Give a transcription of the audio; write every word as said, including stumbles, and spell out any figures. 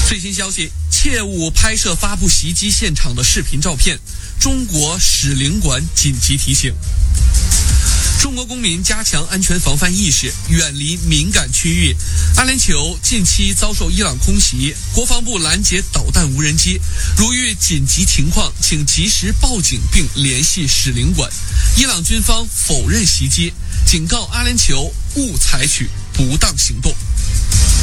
最新消息，切勿拍摄发布袭击现场的视频照片。中国使领馆紧急提醒。中国公民加强安全防范意识，远离敏感区域。阿联酋近期遭受伊朗空袭，国防部拦截导弹无人机。如遇紧急情况，请及时报警并联系使领馆。伊朗军方否认袭击，警告阿联酋勿采取不当行动。